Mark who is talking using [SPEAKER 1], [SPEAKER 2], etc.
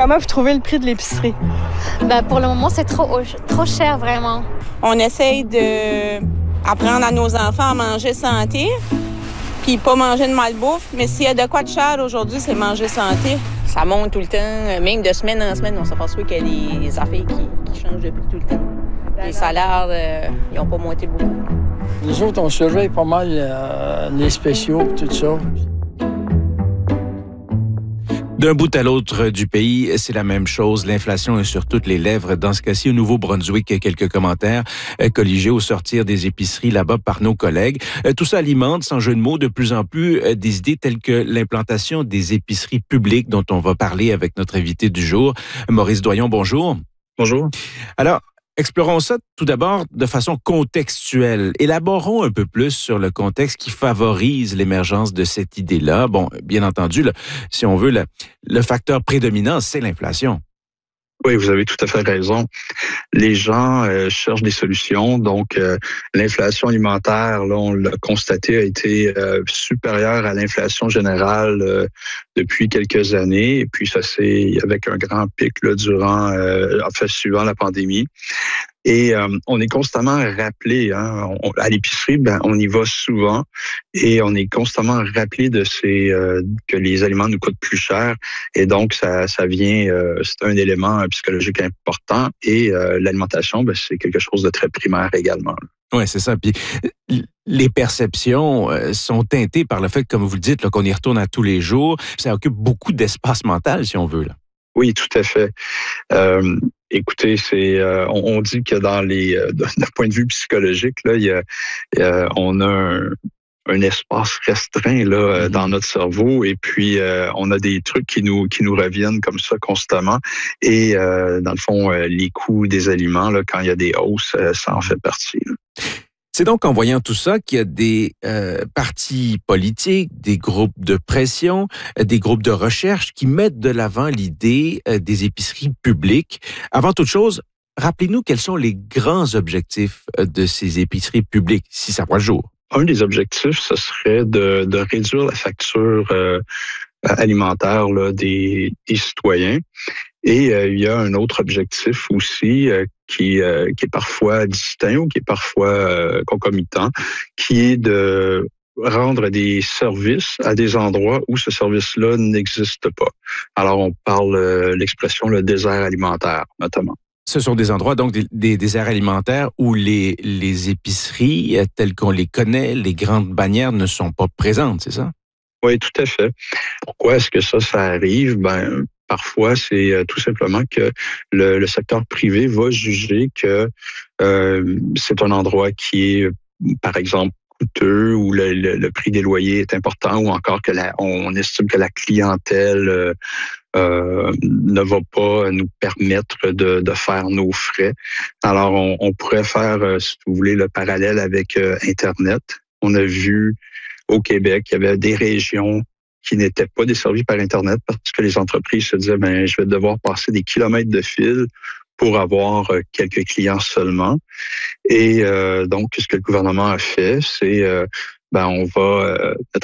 [SPEAKER 1] Comment vous trouvez le prix de l'épicerie?
[SPEAKER 2] Pour le moment, c'est trop cher, vraiment.
[SPEAKER 3] On essaye d'apprendre à nos enfants à manger santé, puis pas manger de malbouffe. Mais s'il y a de quoi de cher aujourd'hui, c'est manger santé. Ça monte tout le temps, même de semaine en semaine. On s'aperçoit qu'il y a des affaires qui changent de prix tout le temps. Les salaires, ils n'ont pas monté beaucoup.
[SPEAKER 4] Nous autres, on surveille pas mal les spéciaux, tout ça.
[SPEAKER 5] D'un bout à l'autre du pays, c'est la même chose. L'inflation est sur toutes les lèvres. Dans ce cas-ci, au Nouveau-Brunswick, quelques commentaires colligés au sortir des épiceries là-bas par nos collègues. Tout ça alimente, sans jeu de mots, de plus en plus des idées telles que l'implantation des épiceries publiques dont on va parler avec notre invité du jour. Maurice Doyon, bonjour.
[SPEAKER 6] Bonjour.
[SPEAKER 5] Alors, explorons ça tout d'abord de façon contextuelle. Élaborons un peu plus sur le contexte qui favorise l'émergence de cette idée-là. Bon, bien entendu, si on veut, le facteur prédominant, c'est l'inflation.
[SPEAKER 6] Oui, vous avez tout à fait raison. Les gens cherchent des solutions. Donc, l'inflation alimentaire, là, on l'a constaté, a été supérieure à l'inflation générale depuis quelques années. Et puis, ça c'est avec un grand pic là, suivant la pandémie. Et on est constamment rappelé, à l'épicerie, on y va souvent et on est constamment rappelé de que les aliments nous coûtent plus cher. Et donc, ça vient, c'est un élément psychologique important. Et l'alimentation, c'est quelque chose de très primaire également.
[SPEAKER 5] Oui, c'est ça. Puis les perceptions sont teintées par le fait, comme vous le dites, là, qu'on y retourne à tous les jours. Ça occupe beaucoup d'espace mental, si on veut, là.
[SPEAKER 6] Oui, tout à fait. Écoutez, on dit que d'un point de vue psychologique, là, on a un espace restreint là dans notre cerveau et puis on a des trucs qui nous reviennent comme ça constamment et dans le fond les coûts des aliments là quand il y a des hausses, ça en fait partie. Là.
[SPEAKER 5] C'est donc en voyant tout ça qu'il y a des partis politiques, des groupes de pression, des groupes de recherche qui mettent de l'avant l'idée des épiceries publiques. Avant toute chose, rappelez-nous quels sont les grands objectifs de ces épiceries publiques, si ça voit le jour.
[SPEAKER 6] Un des objectifs, ce serait de réduire la facture alimentaire là, des citoyens. Et il y a un autre objectif aussi qui est parfois distinct ou qui est parfois concomitant, qui est de rendre des services à des endroits où ce service-là n'existe pas. Alors, on parle l'expression le désert alimentaire, notamment.
[SPEAKER 5] Ce sont des endroits, donc des déserts alimentaires où les épiceries, telles qu'on les connaît, les grandes bannières ne sont pas présentes, c'est ça?
[SPEAKER 6] Oui, tout à fait. Pourquoi est-ce que ça arrive? Parfois, c'est tout simplement que le secteur privé va juger que c'est un endroit qui est, par exemple, coûteux ou le prix des loyers est important ou encore que on estime que la clientèle ne va pas nous permettre de faire nos frais. Alors, on pourrait faire, si vous voulez, le parallèle avec Internet. On a vu au Québec, il y avait des régions qui n'étaient pas desservies par Internet parce que les entreprises se disaient, je vais devoir passer des kilomètres de fil pour avoir quelques clients seulement. Et donc, ce que le gouvernement a fait, c'est, on va mettre